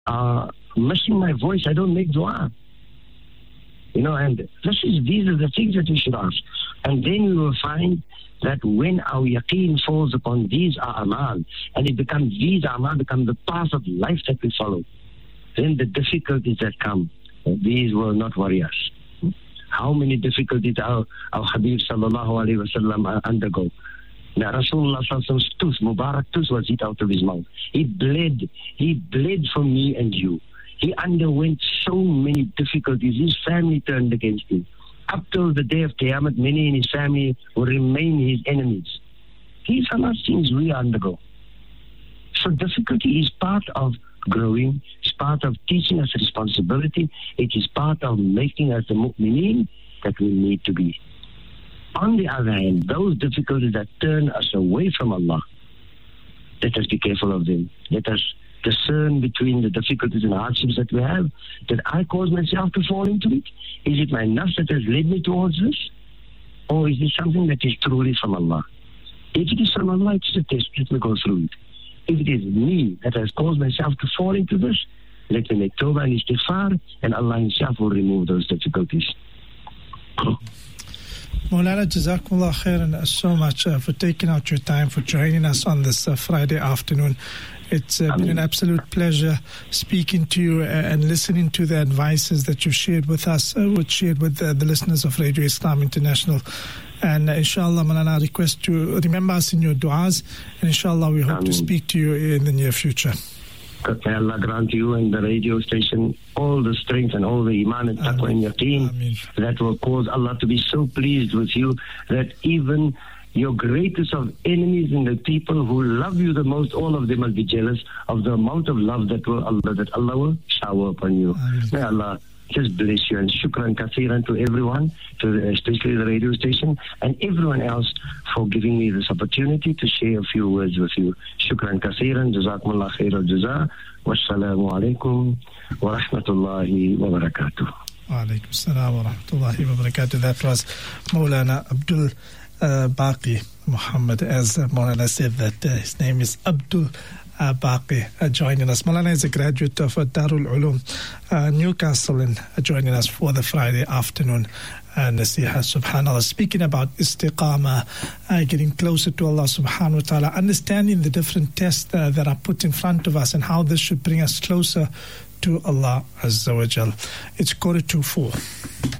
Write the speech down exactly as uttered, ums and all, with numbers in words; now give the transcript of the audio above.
are missing my voice. I don't make dua. You know, and this is, these are the things that we should ask. And then we will find that when our yaqeen falls upon these a'mal, and it becomes, these a'mal become the path of life that we follow, then the difficulties that come, these will not worry us. How many difficulties our, our Habib sallallahu alayhi wa sallam undergo. Now Rasulullah sallallahu alayhi wa sallam's tooth, Mubarak tooth was hit out of his mouth. He bled, he bled for me and you. He underwent so many difficulties. His family turned against him. Up till the day of Qiyamah, many in his family will remain his enemies. These are not things we undergo. So difficulty is part of growing. It's part of teaching us responsibility. It is part of making us the mu'mineen that we need to be. On the other hand, those difficulties that turn us away from Allah, let us be careful of them. Let us discern between the difficulties and hardships that we have. Did I cause myself to fall into it? Is it my nafs that has led me towards this? Or is it something that is truly from Allah? If it is from Allah, it's a test. Let me go through it. If it is me that has caused myself to fall into this, let me make tawbah and istighfar, and Allah Himself will remove those difficulties. Maulana, Jazakumullah khairan so much uh, for taking out your time, for joining us on this uh, Friday afternoon. It's uh, been an absolute pleasure speaking to you uh, and listening to the advices that you've shared with us, uh, which shared with uh, the listeners of Radio Islam International. And uh, inshallah, Maulana, I request you remember us in your du'as, and inshallah we hope Ameen. to speak to you in the near future. May Allah grant you and the radio station all the strength and all the iman and taqwa and yaqeen that will cause Allah to be so pleased with you that even your greatest of enemies and the people who love you the most, all of them will be jealous of the amount of love that will Allah that Allah will shower upon you. Ameen. May Allah just bless you, and shukran kathiran to everyone, to the, especially the radio station and everyone else for giving me this opportunity to share a few words with you. Shukran kathiran, jazakumullah khair al-jazaa, wassalamu alaikum wa rahmatullahi wa barakatuh. Wa alaikum assalam wa rahmatullahi wa barakatuh. That was Maulana Abdul uh, Baqi Muhammad, as uh, Maulana said that uh, his name is Abdul Uh, Baqi uh, joining us. Maulana is a graduate of uh, Darul Ulum, uh, Newcastle, and uh, joining us for the Friday afternoon uh, Nasiha, subhanAllah, speaking about istiqamah, uh, getting closer to Allah subhanahu wa ta'ala, understanding the different tests uh, that are put in front of us and how this should bring us closer to Allah Azza wa Jal. It's quarter to four.